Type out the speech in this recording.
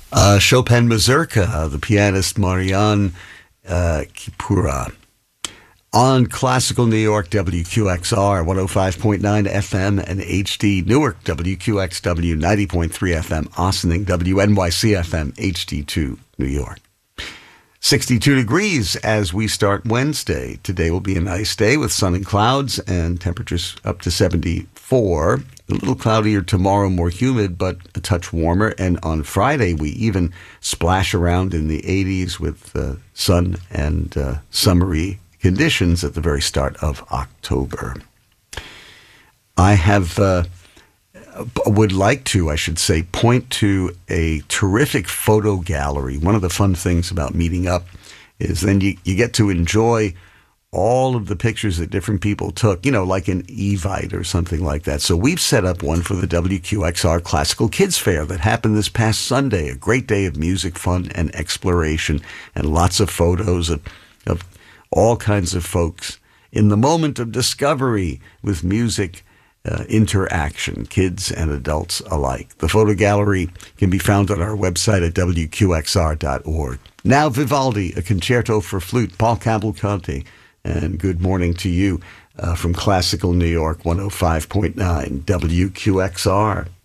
Chopin Mazurka, the pianist Marian Kipura. On Classical New York, WQXR, 105.9 FM and HD. Newark, WQXW, 90.3 FM. Ossining, WNYC FM, HD2, New York. 62 degrees as we start Wednesday. Today will be a nice day with sun and clouds and temperatures up to 74. A little cloudier tomorrow, more humid, but a touch warmer. And on Friday, we even splash around in the 80s with sun and summery conditions at the very start of October. I would like to, I should say, point to a terrific photo gallery. One of the fun things about meeting up is then you get to enjoy all of the pictures that different people took, like an Evite or something like that. So we've set up one for the WQXR Classical Kids Fair that happened this past Sunday, a great day of music, fun, and exploration, and lots of photos of all kinds of folks in the moment of discovery with music interaction, kids and adults alike. The photo gallery can be found on our website at wqxr.org. Now Vivaldi, a concerto for flute, Paul Cavalcanti, and good morning to you from Classical New York, 105.9 WQXR.